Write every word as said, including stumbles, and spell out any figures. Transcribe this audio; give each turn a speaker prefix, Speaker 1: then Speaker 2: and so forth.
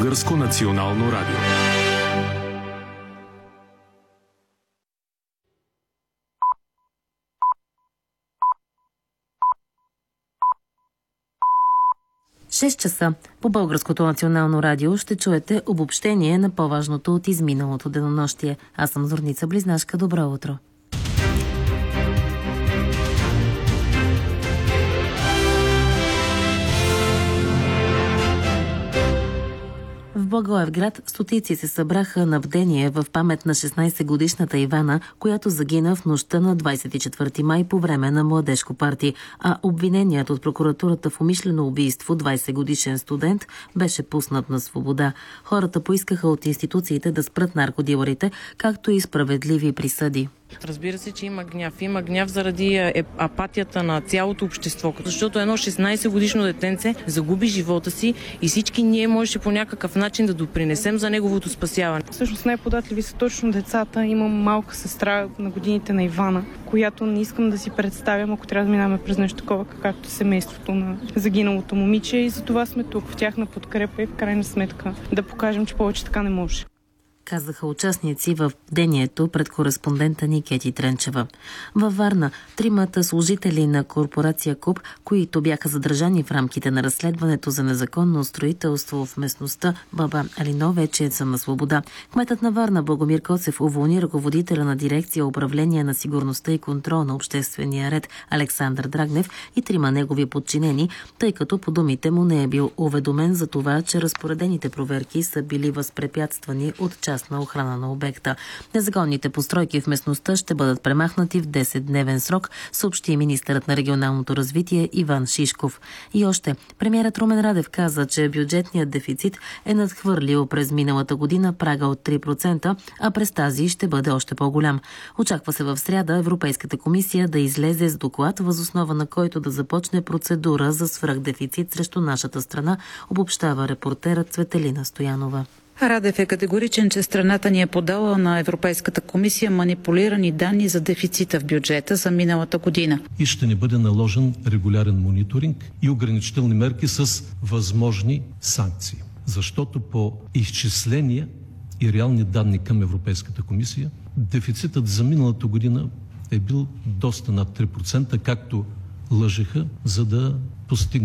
Speaker 1: Българско национално радио.
Speaker 2: шест часа по Българското национално радио ще чуете обобщение на по-важното от изминалото денонощие. Аз съм Зорница Близнашка. Добро утро! В Благоевград стотици се събраха на бдение в памет на шестнайсетгодишната Ивана, която загина в нощта на двайсет и четвърти май по време на младежко парти, а обвиненият от прокуратурата в умишлено убийство двайсетгодишен студент беше пуснат на свобода. Хората поискаха от институциите да спрат наркодилърите, както и справедливи присъди.
Speaker 3: Разбира се, че има гняв. Има гняв заради апатията на цялото общество, защото едно шестнайсетгодишно детенце загуби живота си и всички ние можеше по някакъв начин да допринесем за неговото спасяване.
Speaker 4: Всъщност най-податливи са точно децата. Имам малка сестра на годините на Ивана, която не искам да си представям, ако трябва да минаваме през нещо такова, както семейството на загиналото момиче, и за това сме тук в тяхна подкрепа и в крайна сметка да покажем, че повече така не може.
Speaker 2: Казаха участници в бдението пред кореспондента ни Кети Тренчева. Във Варна тримата служители на корпорация КУП, които бяха задържани в рамките на разследването за незаконно строителство в местността Баба Алино, вече са на свобода. Кметът на Варна Богомир Коцев уволни ръководителя на дирекция управление на сигурността и контрол на обществения ред Александър Драгнев и трима негови подчинени, тъй като по думите му не е бил уведомен за това, че разпоредените проверки са били възпрепятствани от част на охрана на обекта. Незаконните постройки в местността ще бъдат премахнати в десетдневен срок, съобщи министърът на регионалното развитие Иван Шишков. И още, премиерът Румен Радев каза, че бюджетният дефицит е надхвърлил през миналата година прага от три процента, а през тази ще бъде още по-голям. Очаква се в сряда Европейската комисия да излезе с доклад, въз основа на който да започне процедура за свръхдефицит срещу нашата страна, обобщава репортерът Цветелина Стоянова.
Speaker 5: Радев е категоричен, че страната ни е подала на Европейската комисия манипулирани данни за дефицита в бюджета за миналата година.
Speaker 6: И ще ни бъде наложен регулярен мониторинг и ограничителни мерки с възможни санкции. Защото по изчисления и реални данни към Европейската комисия, дефицитът за миналата година е бил доста над три процента, както лъжеха, за да постигнат